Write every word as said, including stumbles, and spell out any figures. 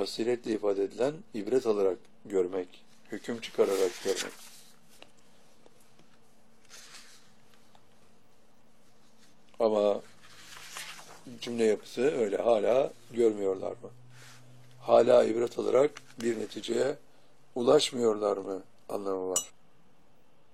basiretle ifade edilen ibret alarak görmek, hüküm çıkararak görmek. Ama cümle yapısı öyle, hala görmüyorlar mı? Hala ibret alarak bir neticeye ulaşmıyorlar mı anlamı var.